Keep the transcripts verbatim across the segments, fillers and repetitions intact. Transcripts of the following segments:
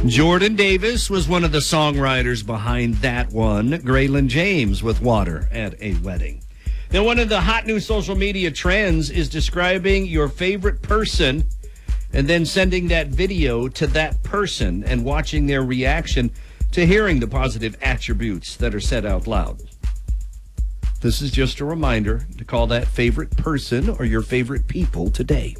Jordan Davis was one of the songwriters behind that one. Graylin James with Water at a Wedding. Now, one of the hot new social media trends is describing your favorite person and then sending that video to that person and watching their reaction to hearing the positive attributes that are said out loud. This is just a reminder to call that favorite person or your favorite people today.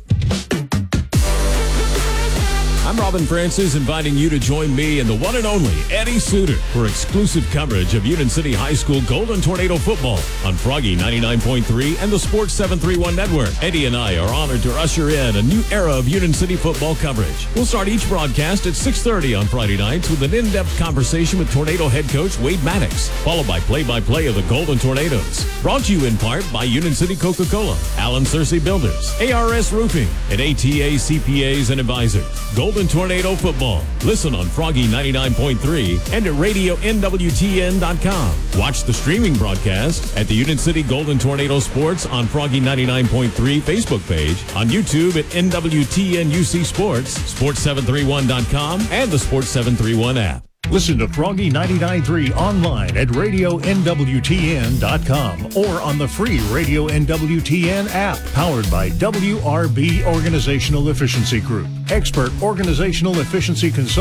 I'm Robin Francis, inviting you to join me and the one and only Eddie Suter for exclusive coverage of Union City High School Golden Tornado football on Froggy ninety-nine point three and the Sports seven thirty-one Network. Eddie and I are honored to usher in a new era of Union City football coverage. We'll start each broadcast at six thirty on Friday nights with an in-depth conversation with Tornado head coach Wade Maddox, followed by play-by-play of the Golden Tornadoes. Brought to you in part by Union City Coca-Cola, Allen Searcy Builders, A R S Roofing, and A T A C P As and Advisors. Golden Tornado football. Listen on Froggy ninety-nine point three and at radio N W T N dot com. Watch the streaming broadcast at the Union City Golden Tornado Sports on Froggy ninety-nine point three Facebook page, on YouTube at N W T N U C Sports, Sports seven thirty-one dot com, and the Sports seven thirty-one app. Listen to Froggy ninety-nine point three online at radio N W T N dot com or on the free Radio N W T N app, powered by W R B Organizational Efficiency Group. Expert organizational efficiency consultant.